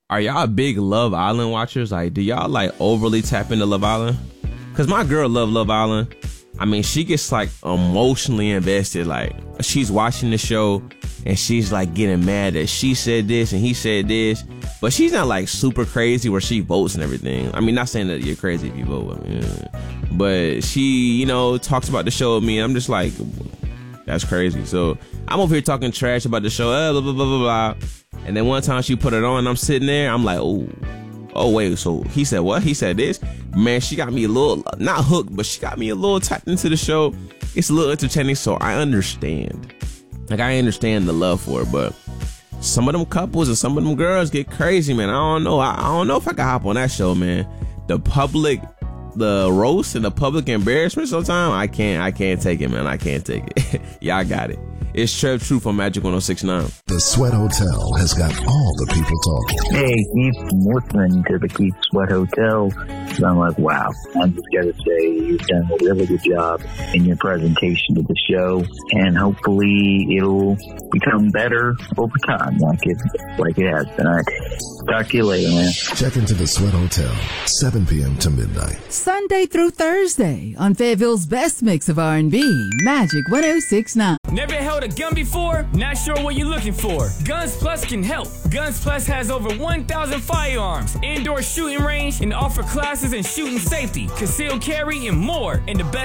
Are y'all big Love Island watchers? Like, do y'all like overly tap into Love Island? Cause my girl love Love Island. I mean, she gets like emotionally invested. Like, she's watching the show and she's like getting mad that she said this and he said this, but she's not like super crazy where she votes and everything. I mean, not saying that you're crazy if you vote with me, but she, you know, talks about the show with me. And I'm just like, that's crazy. So I'm over here talking trash about the show, blah, blah, blah, blah, blah. And then one time she put it on and I'm sitting there, I'm like, oh wait, so he said what? He said this? Man, she got me a little, not hooked, but she got me a little tapped into the show. It's a little entertaining, so I understand. Like, I understand the love for it, but some of them couples and some of them girls get crazy, man. I don't know. I don't know if I can hop on that show, man. The roast and the public embarrassment sometimes, I can't take it, man. I can't take it. Y'all got it. It's Trev Truth on Magic 106.9. The Sweat Hotel has got all the people talking. Hey, Keith, I'm listening to the Keith Sweat Hotel. So I'm like, wow, I just got to say you've done a really good job in your presentation of the show, and hopefully it'll become better over time, like it has been. All right. Talk to you later, man. Check into the Sweat Hotel, 7 p.m. to midnight. Sunday through Thursday on Fayetteville's best mix of R&B, Magic 106.9. Never held a gun before? Not sure what you're looking for? Guns Plus can help. Guns Plus has over 1,000 firearms, indoor shooting range, and offer classes in shooting safety, concealed carry, and more. And the best